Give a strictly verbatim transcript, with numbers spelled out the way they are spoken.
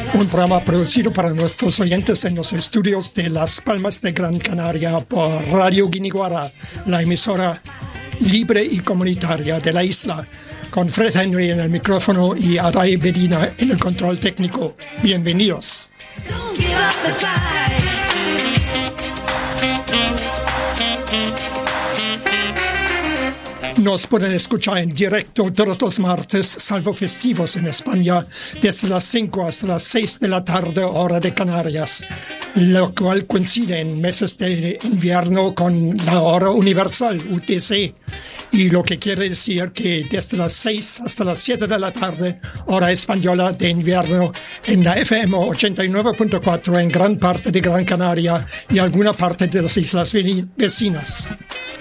Un programa producido para nuestros oyentes en los estudios de Las Palmas de Gran Canaria por Radio Guiniguara, la emisora libre y comunitaria de la isla, con Fred Henry en el micrófono y Aray Medina en el control técnico. Bienvenidos. Nos pueden escuchar en directo todos los martes, salvo festivos en España, desde las cinco hasta las seis de la tarde, hora de Canarias, lo cual coincide en meses de invierno con la hora universal, U T C, y lo que quiere decir que desde las seis hasta las siete de la tarde, hora española de invierno, en la F M ochenta y nueve punto cuatro en gran parte de Gran Canaria y alguna parte de las islas vecinas.